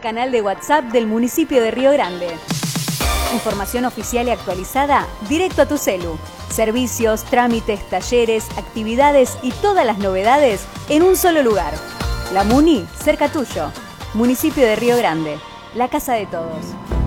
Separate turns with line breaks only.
canal de WhatsApp del municipio de Río Grande. Información oficial y actualizada directo a tu celu. Servicios, trámites, talleres, actividades y todas las novedades en un solo lugar. La Muni, cerca tuyo. Municipio de Río Grande, la casa de todos.